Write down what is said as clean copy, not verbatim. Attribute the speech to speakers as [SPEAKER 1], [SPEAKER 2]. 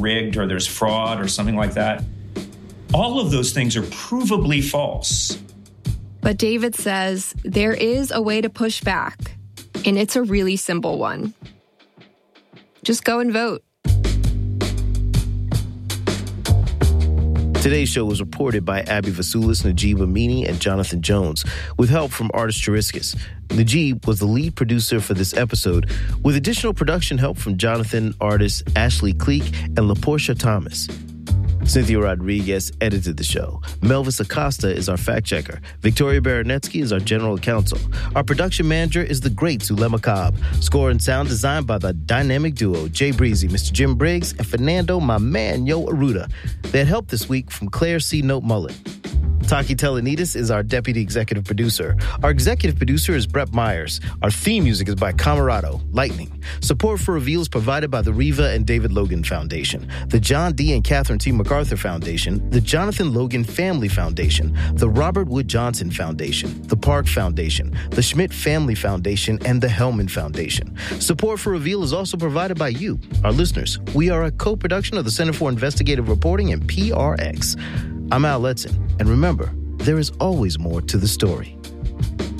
[SPEAKER 1] rigged or there's fraud or something like that. All of those things are provably false.
[SPEAKER 2] But David says there is a way to push back, and it's a really simple one. Just go and vote.
[SPEAKER 3] Today's show was reported by Abby Vasulis, Najib Amini, and Jonathan Jones, with help from Artis Chariskas. Najib was the lead producer for this episode, with additional production help from Jonathan, Artis, Ashley Cleek, and LaPortia Thomas. Cynthia Rodriguez edited the show. Melvis Acosta is our fact-checker. Victoria Baronetsky is our general counsel. Our production manager is the great Zulema Cobb. Score and sound designed by the dynamic duo Jay Breezy, Mr. Jim Briggs, and Fernando, my man, Yo Aruda. They had help this week from Claire C. Note Mullen. Taki Telenides is our deputy executive producer. Our executive producer is Brett Myers. Our theme music is by Camarado, Lightning. Support for Reveal is provided by the Riva and David Logan Foundation, the John D. and Catherine T. MacArthur Foundation, the Jonathan Logan Family Foundation, the Robert Wood Johnson Foundation, the Park Foundation, the Schmidt Family Foundation, and the Hellman Foundation. Support for Reveal is also provided by you, our listeners. We are a co-production of the Center for Investigative Reporting and PRX. I'm Al Letson, and remember, there is always more to the story.